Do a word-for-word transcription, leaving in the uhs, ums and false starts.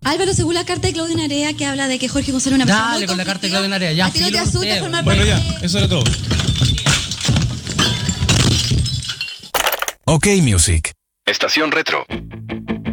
Álvaro, según la carta de Claudio Narea, que habla de que Jorge González es una persona Dale muy con la carta de conflictiva, Claudio Narea, ya, ¿a ti no te filo, asusta usted, formar Bueno, parte ya, de- eso era todo. OK Music. Estación Retro.